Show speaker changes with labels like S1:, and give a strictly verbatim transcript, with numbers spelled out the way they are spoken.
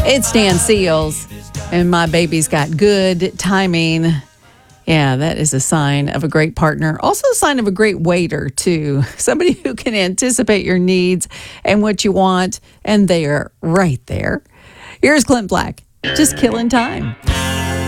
S1: It's Dan Seals, and my baby's got good timing. Yeah, that is a sign of a great partner. Also a sign of a great waiter, too. Somebody who can anticipate your needs and what you want, and they are right there. Here's Clint Black, just killing time.